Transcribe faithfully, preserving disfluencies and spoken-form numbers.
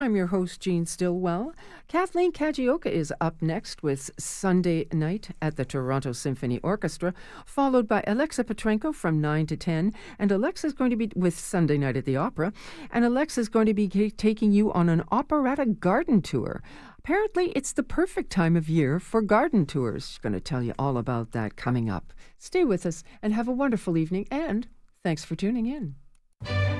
I'm your host, Jean Stillwell. Kathleen Kajioka is up next with Sunday Night at the Toronto Symphony Orchestra, followed by Alexa Petrenko from nine to ten. And Alexa's going to be with Sunday Night at the Opera. And Alexa's going to be k- taking you on an operetta garden tour. Apparently, it's the perfect time of year for garden tours. She's going to tell you all about that coming up. Stay with us and have a wonderful evening, and thanks for tuning in.